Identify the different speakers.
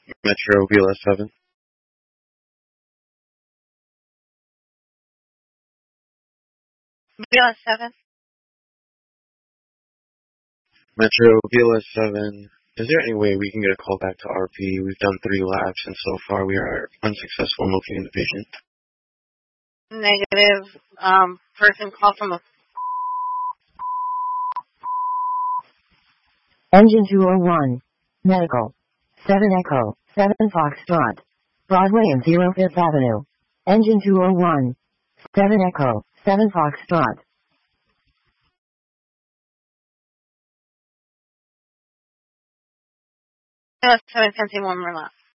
Speaker 1: Metro BLS 7.
Speaker 2: BLS 7.
Speaker 1: Metro BLS 7. Is there any way we can get a call back to RP? We've done 3 labs, and so far we are unsuccessful in locating the patient.
Speaker 2: Negative. Person call from a...
Speaker 3: Engine 201. Medical. 7 Echo. 7 Foxtrot. Broadway and 0 Fifth Avenue. Engine 201. 7 Echo. 7 Foxtrot.
Speaker 2: BLS 7, 10, 1 more left.